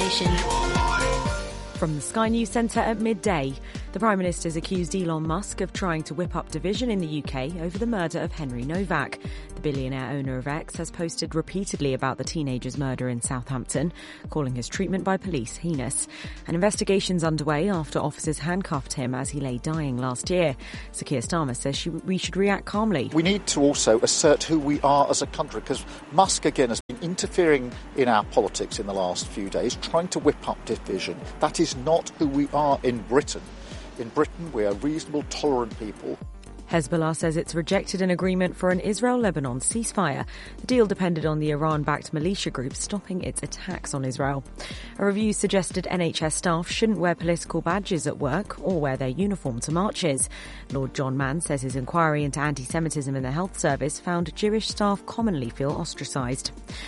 station. From the Sky News Centre at midday, the Prime Minister's accused Elon Musk of trying to whip up division in the UK over the murder of Henry Novak. The billionaire owner of X has posted repeatedly about the teenager's murder in Southampton, calling his treatment by police heinous. An investigation's underway after officers handcuffed him as he lay dying last year. Sir Keir Starmer says we should react calmly. We need to also assert who we are as a country, because Musk, again, has been interfering in our politics in the last few days, trying to whip up division. That is not who we are in Britain. In Britain, we are reasonable, tolerant people. Hezbollah says it's rejected an agreement for an Israel-Lebanon ceasefire. The deal depended on the Iran-backed militia group stopping its attacks on Israel. A review suggested NHS staff shouldn't wear political badges at work or wear their uniform to marches. Lord John Mann says his inquiry into anti-Semitism in the health service found Jewish staff commonly feel ostracised.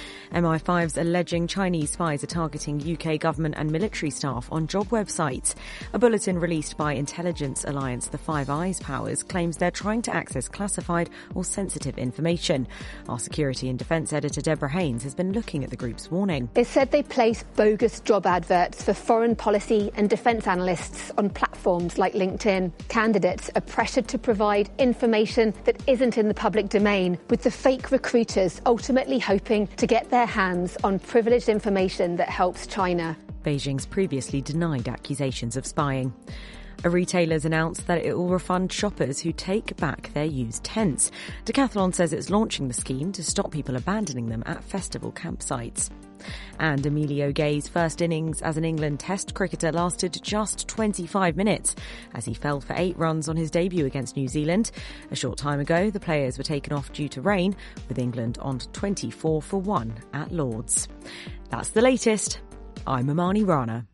MI5's alleging Chinese spies are targeting UK government and military staff on job websites. A bulletin released by intelligence alliance The Five Eyes Powers claims they're trying to access classified or sensitive information. Our security and defence editor Deborah Haynes has been looking at the group's warning. It said they place bogus job adverts for foreign policy and defence analysts on platforms like LinkedIn. Candidates are pressured to provide information that isn't in the public domain, with the fake recruiters ultimately hoping to get their hands on privileged information that helps China. Beijing's previously denied accusations of spying. A retailer's announced that it will refund shoppers who take back their used tents. Decathlon says it's launching the scheme to stop people abandoning them at festival campsites. And Emilio Gay's first innings as an England Test cricketer lasted just 25 minutes as he fell for 8 runs on his debut against New Zealand. A short time ago, the players were taken off due to rain, with England on 24 for 1 at Lord's. That's the latest. I'm Amani Rana.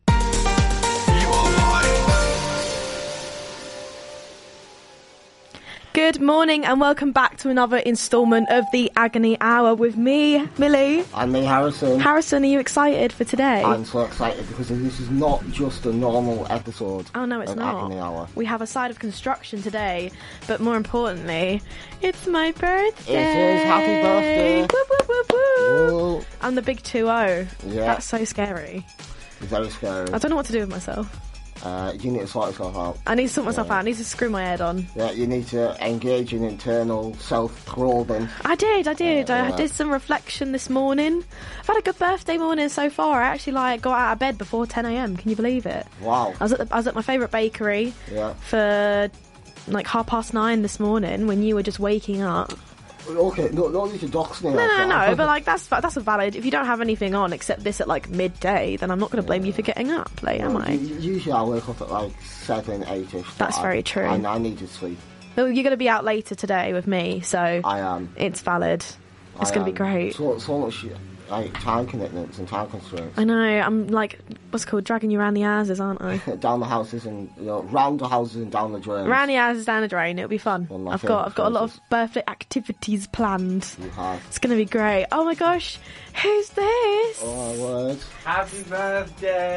Good morning and welcome back to another instalment of the Agony Hour with me, Millie. And me, Harrison. Harrison, are you excited for today? I'm so excited because this is not just a normal episode. Oh no, it's not. Agony Hour. We have a side of construction today, but more importantly, it's my birthday. It is. Happy birthday. Woo, woo, woo, woo. Whoa. I'm the big 2-0. Yeah. That's so scary. It's very scary. I don't know what to do with myself. You need to sort yourself out. I need to sort myself out. I need to screw my head on. Yeah, you need to engage in internal self-probing. I did. I did some reflection this morning. I've had a good birthday morning so far. I actually got out of bed before 10 a.m. Can you believe it? Wow. I was at my favourite bakery for like 9:30 this morning when you were just waking up. Okay, no need to dox me. No, but like that's a valid. If you don't have anything on except this at like midday, then I'm not going to blame you for getting up late, am I? Usually I wake up at like 7, 8ish. That's very true. I need to sleep. Well, you're going to be out later today with me, so I am. It's valid. It's going to be great. So much like time commitments and time constraints. I know. I'm like, what's it called, dragging you around the houses, aren't I? Down the houses and round the houses and down the drains. Round the houses, down the drain. It'll be fun. I've got a lot of birthday activities planned. You have. It's going to be great. Oh my gosh, who's this? Oh my word! Happy birthday!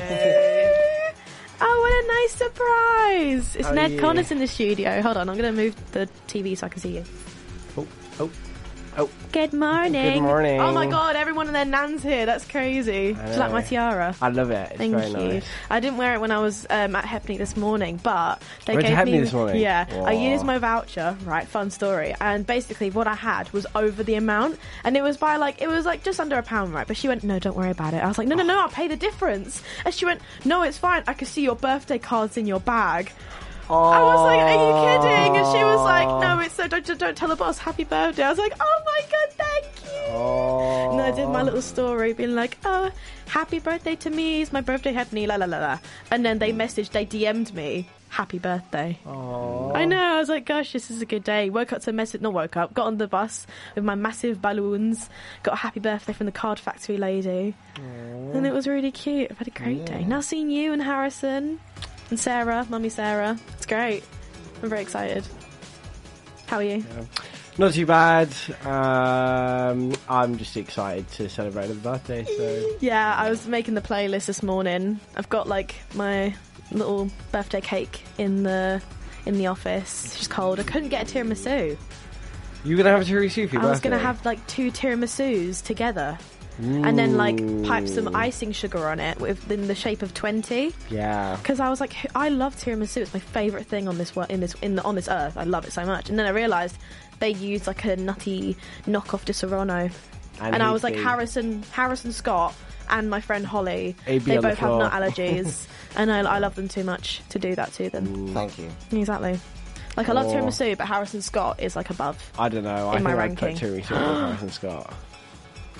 Oh, what a nice surprise! It's Ned yeah. Connors in the studio. Hold on, I'm going to move the TV so I can see you. Oh. Good morning. Good morning. Oh my god, everyone and their nan's here. That's crazy. Do you like my tiara? I love it. It's Thank very you. nice. I didn't wear it when I was at Hepney this morning, but they Went to gave Hepney me this morning? Yeah. Wow. I used my voucher, right, fun story. And basically what I had was over the amount, and it was just under £1, right? But she went, "No, don't worry about it." I was like, No, I'll pay the difference. And she went, "No, it's fine. I can see your birthday cards in your bag." I was like, "Are you kidding?" And she was like, "No, it's so don't tell the boss. Happy birthday." I was like, "Oh my god, thank you." And I did my little story being like, "Oh, happy birthday to me. It's my birthday, Hepney, la la la la." And then they DM'd me, "Happy birthday." Aww. I know. I was like, "Gosh, this is a good day." Got on the bus with my massive balloons. Got a happy birthday from the card factory lady. Aww. And it was really cute. I've had a great day. Now seeing you and Harrison. And Sarah, Mummy Sarah. It's great. I'm very excited. How are you? Yeah. Not too bad. I'm just excited to celebrate the birthday. So Yeah, I was making the playlist this morning. I've got like my little birthday cake in the office. It's just cold. I couldn't get a tiramisu. You gonna have a tiramisu for your birthday? I was gonna have like 2 tiramisus together. and then like pipe some icing sugar on it in the shape of 20. Yeah. Because I was like, I love tiramisu. It's my favourite thing on this on this earth. I love it so much. And then I realised they used like a nutty knockoff di Serrano, and I was like, Harrison Scott and my friend Holly, AB they on the both have floor. nut allergies, and I love them too much to do that to them. Thank you. Exactly. Like, I love Or- tiramisu, but Harrison Scott is like above. I don't know. In my I think I'd ranking. put tiramisu above Harrison Scott.